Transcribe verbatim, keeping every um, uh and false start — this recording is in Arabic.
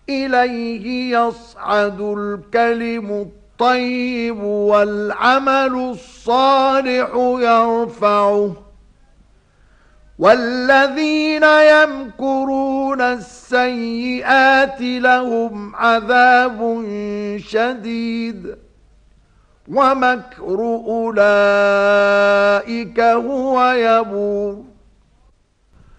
إليه يصعد الكلم الطيب والعمل الصالح يرفعه والذين يمكرون السيئات لهم عذاب شديد ومكر أولئك هو يبور